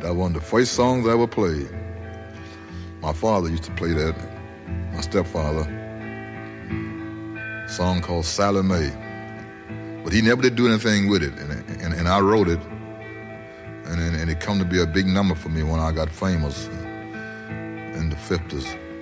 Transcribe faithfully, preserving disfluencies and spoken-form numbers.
That was one of the first songs I ever played. My father used to play that, my stepfather. A song called Sally Mae. But he never did do anything with it, and, and, and I wrote it, and, and it come to be a big number for me when I got famous in the fifties.